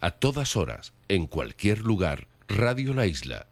A todas horas, en cualquier lugar, Radio La Isla,